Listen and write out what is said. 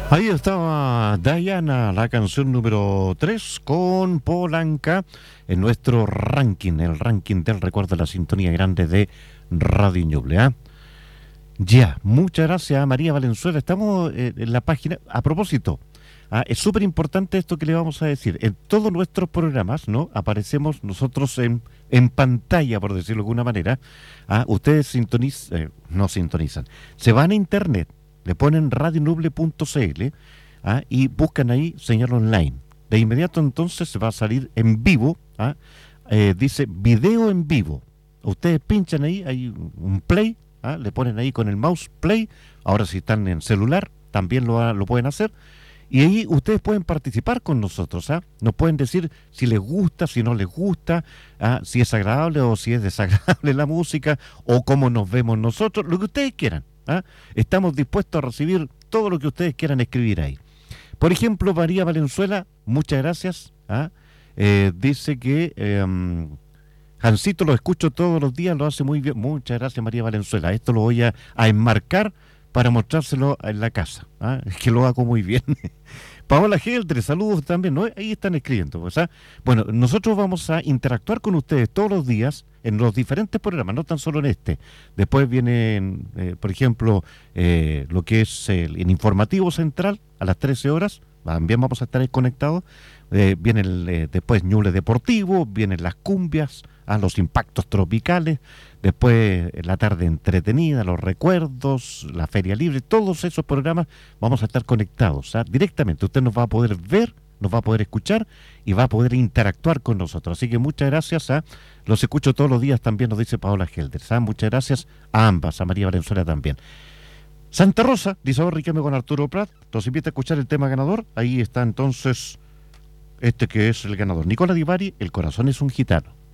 Ahí estaba Diana, la canción número 3 con Polanca en nuestro ranking, el ranking del recuerdo de la sintonía grande de Radio Ñuble. Ya, muchas gracias a María Valenzuela. Estamos en la página. A propósito, es súper importante esto que le vamos a decir. En todos nuestros programas, ¿no? Aparecemos nosotros en pantalla, por decirlo de alguna manera. Ustedes no sintonizan. Se van a internet, le ponen radionuble.cl y buscan ahí señal online. De inmediato entonces se va a salir en vivo. Dice video en vivo. Ustedes pinchan ahí, hay un play. Le ponen ahí con el mouse play. Ahora si están en celular también lo pueden hacer. Y ahí ustedes pueden participar con nosotros. Nos pueden decir si les gusta, si no les gusta, si es agradable o si es desagradable la música, o cómo nos vemos nosotros, lo que ustedes quieran. Estamos dispuestos a recibir todo lo que ustedes quieran escribir ahí. Por ejemplo, María Valenzuela, muchas gracias. Dice que Jancito lo escucho todos los días, lo hace muy bien. Muchas gracias, María Valenzuela. Esto lo voy a enmarcar para mostrárselo en la casa. Es que lo hago muy bien. Paola Geltre, saludos también, ¿no? Ahí están escribiendo. Pues, Bueno, nosotros vamos a interactuar con ustedes todos los días en los diferentes programas, no tan solo en este. Después viene, por ejemplo, lo que es el informativo central a las 13 horas. También vamos a estar ahí conectados. Viene después Ñuble Deportivo, vienen las cumbias, los impactos tropicales, después la tarde entretenida, los recuerdos, la feria libre, todos esos programas vamos a estar conectados directamente. Usted nos va a poder ver, nos va a poder escuchar y va a poder interactuar con nosotros. Así que muchas gracias. Los escucho todos los días también, nos dice Paola Helder. Muchas gracias a ambas, a María Valenzuela también. Santa Rosa, dice Riquelme con Arturo Prat, los invita a escuchar el tema ganador. Ahí está entonces que es el ganador. Nicola Di Bari, El corazón es un gitano.